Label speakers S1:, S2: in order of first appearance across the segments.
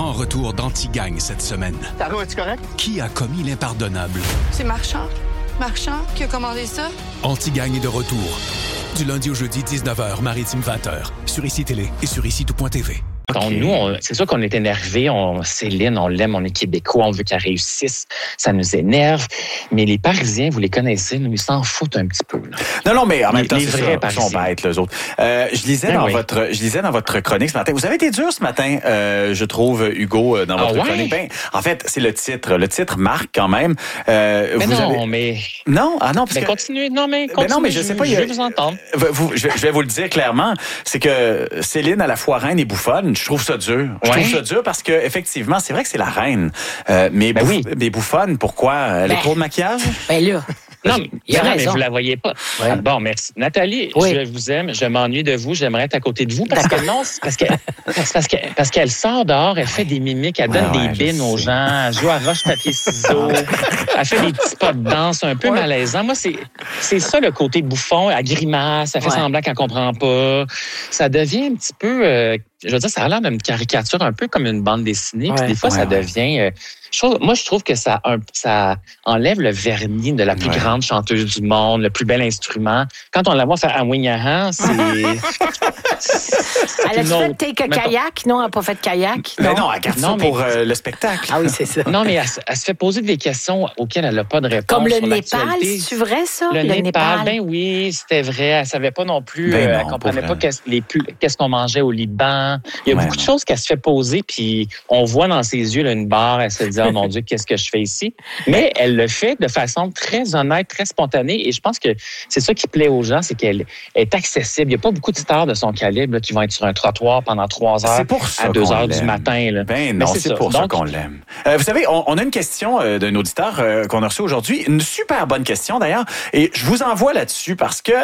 S1: grand retour d'Antigagne cette semaine.
S2: Taro, es-tu correct?
S1: Qui a commis l'impardonnable?
S3: C'est Marchand. Marchand qui a commandé ça?
S1: Antigagne est de retour. Du lundi au jeudi, 19h, Maritime 20h. Sur ICI Télé et sur ICI-Tout.tv.
S4: Okay. Nous, c'est sûr qu'on est énervés. Céline, on l'aime, on est Québécois, on veut qu'elle réussisse. Ça nous énerve. Mais les Parisiens, vous les connaissez, nous, ils s'en foutent un petit peu. Là.
S5: Non, mais en même temps,
S4: les vrais
S5: Parisiens. Ils sont bêtes, les autres. Je lisais dans votre chronique ce matin. Vous avez été dur ce matin, je trouve, Hugo, dans votre chronique. Ben, en fait, c'est le titre. Le titre marque quand même.
S4: mais...
S5: Non? Ah non, parce
S4: que... continuez. Non, mais continuez.
S5: Je sais pas.
S4: Je vais vous entendre.
S5: Je vais vous le dire clairement. C'est que Céline, à la fois reine et bouffonne, je trouve ça dur. Je trouve ça dur parce que effectivement, c'est vrai que c'est la reine. Mais bouffonne, pourquoi? Elle est trop de maquillage?
S6: Ben là...
S4: Non, mais vous la voyez pas. Ouais. Bon, merci. Nathalie, je vous aime, je m'ennuie de vous, j'aimerais être à côté de vous parce qu'elle sort dehors, elle fait des mimiques, elle donne des bines aux gens, elle joue à roche-papier-ciseaux, elle fait des petits pas de danse un peu malaisants. Moi, c'est ça le côté bouffon, elle grimace, elle fait semblant qu'elle comprend pas. Ça devient un petit peu... je veux dire, ça a l'air d'une caricature un peu comme une bande dessinée. Puis des fois, ça devient... je trouve que ça enlève le vernis de la plus grande chanteuse du monde, le plus bel instrument. Quand on la voit faire un wing-a-han, c'est...
S6: Elle a fait take a kayak? Non, elle n'a pas fait de kayak.
S5: Non, elle garde ça pour le spectacle.
S6: Ah oui, c'est ça.
S4: Non, mais elle se fait poser des questions auxquelles elle n'a pas de réponse.
S6: Comme le Népal, c'est vrai ça?
S4: Le Népal, ben oui, c'était vrai. Elle ne savait pas non plus. Elle ne comprenait pas qu'est-ce qu'on mangeait au Liban. Il y a beaucoup de choses qu'elle se fait poser, puis on voit dans ses yeux là, une barre, elle se dit « Oh mon Dieu, qu'est-ce que je fais ici? » Mais elle le fait de façon très honnête, très spontanée, et je pense que c'est ça qui plaît aux gens, c'est qu'elle est accessible. Il n'y a pas beaucoup de stars de son calibre là, qui vont être sur un trottoir pendant 3 heures à 2 heures du matin. Là.
S5: Ben non, c'est pour ça qu'on l'aime. Vous savez, on a une question d'un auditeur qu'on a reçu aujourd'hui, une super bonne question d'ailleurs, et je vous envoie là-dessus parce que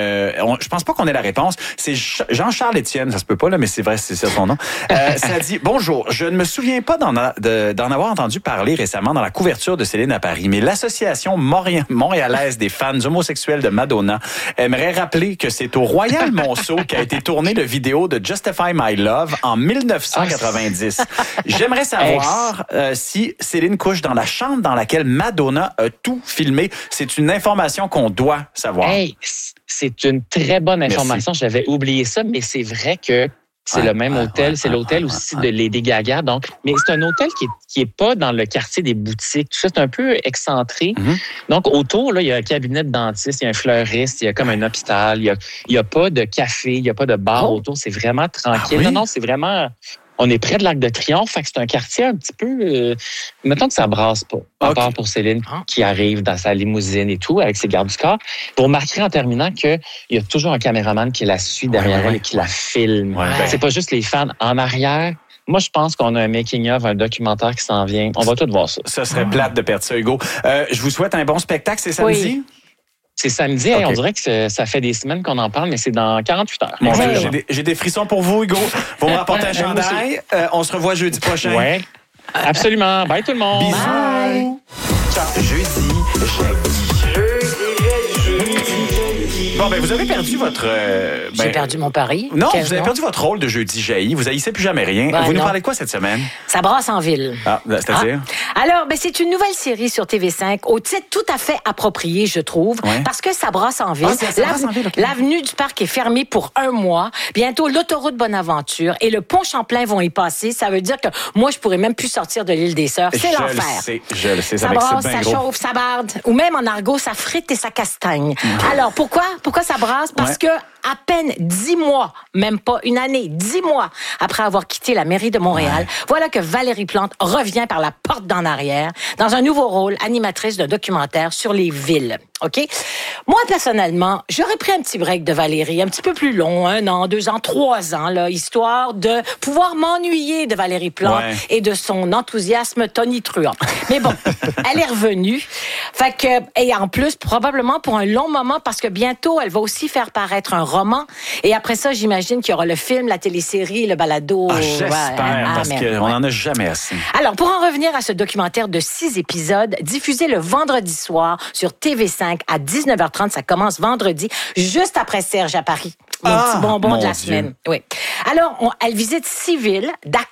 S5: je pense pas qu'on ait la réponse. C'est Jean-Charles Étienne, ça se peut pas là, mais c'est vrai, c'est son nom. Ça dit « Bonjour, je ne me souviens pas d'en avoir entendu parler récemment dans la couverture de Céline à Paris, mais l'Association montréalaise des fans homosexuels de Madonna aimerait rappeler que c'est au Royal Monceau qu'a été tournée la vidéo de Justify My Love en 1990. J'aimerais savoir si Céline couche dans la chambre dans laquelle Madonna a tout filmé. C'est une information qu'on doit savoir.
S4: Hey, c'est une très bonne information.
S5: Merci.
S4: J'avais oublié ça, mais c'est vrai que c'est le même hôtel. C'est l'hôtel aussi de Lady Gaga. Donc, mais c'est un hôtel qui est pas dans le quartier des boutiques. Tout ça, c'est un peu excentré. Mm-hmm. Donc, autour, là, il y a un cabinet de dentiste, il y a un fleuriste, il y a comme un hôpital. Il y a pas de café, il y a pas de bar autour. C'est vraiment tranquille. Ah oui? Non, c'est vraiment... On est près de l'Arc de Triomphe, fait que c'est un quartier un petit peu... mettons que ça brasse pas. À part pour Céline, qui arrive dans sa limousine et tout, avec ses gardes du corps. Pour marquer en terminant qu'il y a toujours un caméraman qui la suit derrière elle et qui la filme. Ouais. C'est pas juste les fans en arrière. Moi, je pense qu'on a un making-of, un documentaire qui s'en vient. On va tout voir ça.
S5: Ça serait plate de perdre ça, Hugo. Je vous souhaite un bon spectacle. C'est samedi?
S6: Oui.
S4: C'est samedi, on dirait que ça fait des semaines qu'on en parle, mais c'est dans 48 heures.
S5: Bon, j'ai des frissons pour vous, Hugo. Vous me rapportez un chandail. On se revoit jeudi prochain.
S4: Oui, absolument. Bye tout le monde.
S5: Bisous.
S6: Bye.
S5: Ciao. Jeudi. Bon, ben, vous avez perdu votre...
S6: J'ai perdu mon pari.
S5: Non, vous avez perdu votre rôle de Jeudi jaillit. Vous haïssez plus jamais rien. Vous nous parlez de quoi cette semaine?
S6: Ça brasse en ville.
S5: Ah, c'est-à-dire?
S6: Alors, c'est une nouvelle série sur TV5 au titre tout à fait approprié, je trouve, parce que ça brasse en ville. L'avenue du Parc est fermée pour 1 mois. Bientôt, l'autoroute Bonaventure et le pont Champlain vont y passer. Ça veut dire que moi, je pourrais même plus sortir de l'île des Sœurs. C'est l'enfer.
S5: Je le sais.
S6: Ça brasse, ça chauffe, ça barde. Ou même en argot, ça frite et ça castagne. Alors, pourquoi ça brasse? Parce que à peine 10 mois, même pas une année, 10 mois après avoir quitté la mairie de Montréal, voilà que Valérie Plante revient par la porte d'en arrière dans un nouveau rôle, animatrice d'un documentaire sur les villes. OK? Moi, personnellement, j'aurais pris un petit break de Valérie, un petit peu plus long, 1 an, 2 ans, 3 ans, là, histoire de pouvoir m'ennuyer de Valérie Plante et de son enthousiasme tonitruant. Mais bon, elle est revenue. Fait que, et en plus, probablement pour un long moment, parce que bientôt, elle va aussi faire paraître un roman. Et après ça, j'imagine qu'il y aura le film, la télésérie, le balado.
S5: J'espère, parce qu'on n'en a jamais assez.
S6: Alors, pour en revenir à ce documentaire de 6 épisodes, diffusé le vendredi soir sur TV5 à 19h30, ça commence vendredi, juste après Serge à Paris. Mon petit bonbon de la semaine. Oui. Alors, elle visite 6 villes, Dakar,